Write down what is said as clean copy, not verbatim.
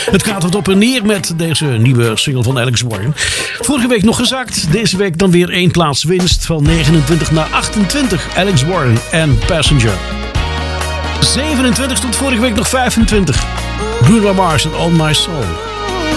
Het gaat wat op en neer met deze nieuwe single van Alex Warren. Vorige week nog gezakt. Deze week dan weer 1 plaats winst van 29 naar 28. Alex Warren en Passenger. 27 stond vorige week nog 25. Bruno Mars en All My Soul.